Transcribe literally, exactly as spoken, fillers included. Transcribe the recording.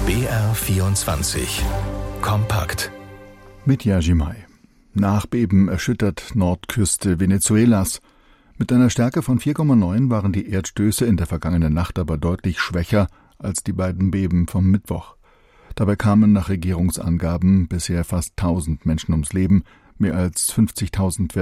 B R vierundzwanzig kompakt mit Jerzy May. Nachbeben erschüttert Nordküste Venezuelas. Mit einer Stärke von vier Komma neun waren die Erdstöße in der vergangenen Nacht aber deutlich schwächer als die beiden Beben vom Mittwoch. Dabei kamen nach Regierungsangaben bisher fast tausend Menschen ums Leben, mehr als fünfzigtausend werden